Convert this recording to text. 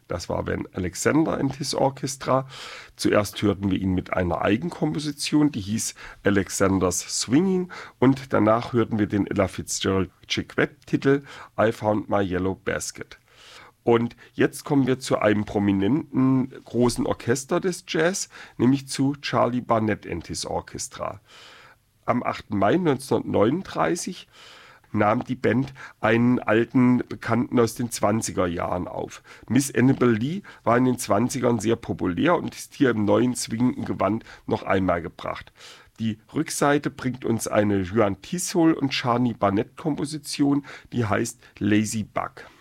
Das war Van Alexander and His Orchestra. Zuerst hörten wir ihn mit einer Eigenkomposition, die hieß Alexander's Swinging, und danach hörten wir den Ella Fitzgerald Chick Webb-Titel I Found My Yellow Basket. Und jetzt kommen wir zu einem prominenten großen Orchester des Jazz, nämlich zu Charlie Barnet and His Orchestra. Am 8. Mai 1939 nahm die Band einen alten Bekannten aus den 20er Jahren auf. Miss Annabel Lee war in den 20ern sehr populär und ist hier im neuen zwingenden Gewand noch einmal gebracht. Die Rückseite bringt uns eine Juan Tisol und Charlie Barnet Komposition, die heißt Lazy Bug.